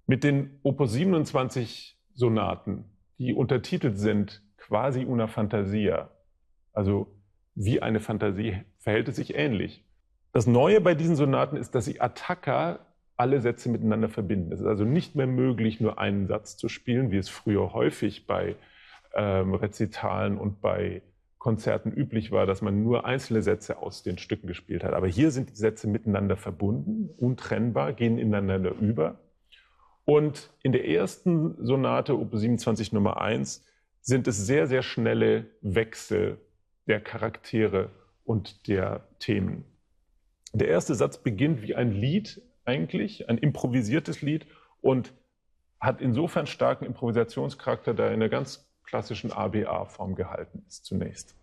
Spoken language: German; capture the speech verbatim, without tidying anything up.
Mit den Opus siebenundzwanzig Sonaten, die untertitelt sind quasi una fantasia, also wie eine Fantasie, verhält es sich ähnlich. Das Neue bei diesen Sonaten ist, dass sie Attacca alle Sätze miteinander verbinden. Es ist also nicht mehr möglich, nur einen Satz zu spielen, wie es früher häufig bei ähm, Rezitalen und bei Konzerten üblich war, dass man nur einzelne Sätze aus den Stücken gespielt hat. Aber hier sind die Sätze miteinander verbunden, untrennbar, gehen ineinander über. Und in der ersten Sonate, Opus siebenundzwanzig Nummer eins, sind es sehr, sehr schnelle Wechsel der Charaktere und der Themen. Der erste Satz beginnt wie ein Lied eigentlich, ein improvisiertes Lied, und hat insofern starken Improvisationscharakter, da er in einer ganz klassischen A B A-Form gehalten ist zunächst.